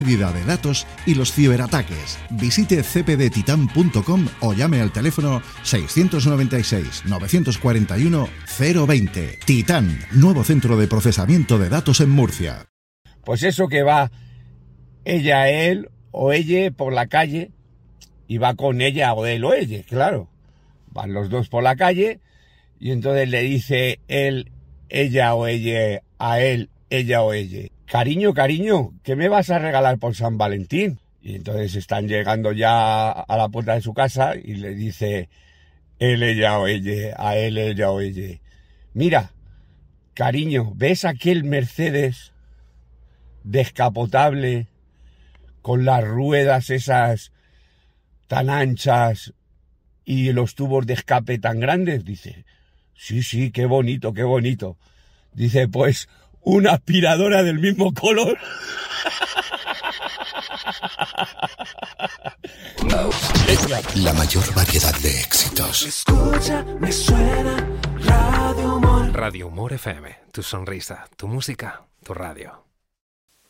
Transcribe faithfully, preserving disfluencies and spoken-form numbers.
pérdida de datos y los ciberataques. Visite c p d titan punto com o llame al teléfono seiscientos noventa y seis, novecientos cuarenta y uno, cero veinte. Titán, nuevo centro de procesamiento de datos en Murcia. Pues eso que va ella, él o ella por la calle y va con ella o él o ella, claro. Van los dos por la calle y entonces le dice él, ella o ella a él, ella o ella: cariño, cariño, ¿qué me vas a regalar por San Valentín? Y entonces están llegando ya a la puerta de su casa y le dice él, ella o ella, a él, ella o ella: mira, cariño, ¿ves aquel Mercedes descapotable con las ruedas esas tan anchas y los tubos de escape tan grandes? Dice: sí, sí, qué bonito, qué bonito. Dice: pues una aspiradora del mismo color. La mayor variedad de éxitos. Escucha, me suena Radio Humor. Radio Humor F M, tu sonrisa, tu música, tu radio.